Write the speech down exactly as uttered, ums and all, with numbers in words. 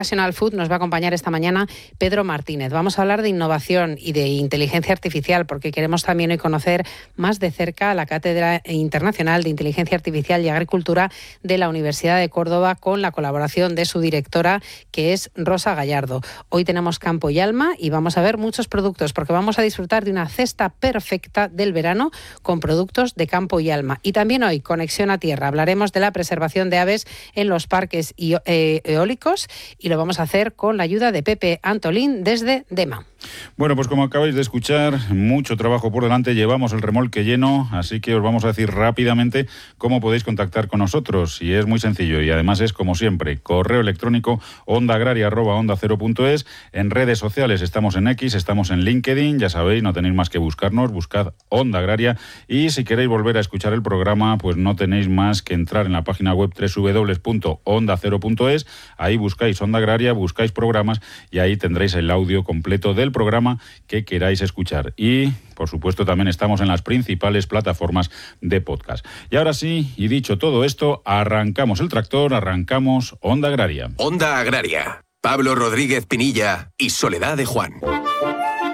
National Food nos va a acompañar esta mañana Pedro Martínez. Vamos a hablar de innovación y de inteligencia artificial porque queremos también hoy conocer más de cerca la Cátedra Internacional de Inteligencia Artificial y Agricultura de la Universidad de Córdoba con la colaboración de su directora, que es Rosa Gallardo. Hoy tenemos Campo y Alma y vamos a ver muchos productos porque vamos a disfrutar de una cesta perfecta del verano con productos de campo y alma. Y también hoy, Conexión a Tierra. Hablaremos de la preservación de aves en los parques eólicos y lo vamos a hacer con la ayuda de Pepe Antolín desde DEMA. Bueno, pues como acabáis de escuchar, mucho trabajo por delante, llevamos el remolque lleno, así que os vamos a decir rápidamente cómo podéis contactar con nosotros. Y es muy sencillo y además es como siempre, correo electrónico ondaagraria arroba onda cero punto es. En redes sociales estamos en X, estamos en LinkedIn, ya sabéis, no tenéis más que buscarnos, buscad Onda Agraria. Y si queréis volver a escuchar el programa, pues no tenéis más que entrar en la página web doble u doble u doble u punto onda cero punto es, ahí buscáis Onda Agraria, buscáis programas y ahí tendréis el audio completo del programa que queráis escuchar. Y, por supuesto, también estamos en las principales plataformas de podcast. Y ahora sí, y dicho todo esto, arrancamos el tractor, arrancamos Onda Agraria. Onda Agraria. Pablo Rodríguez Pinilla y Soledad de Juan.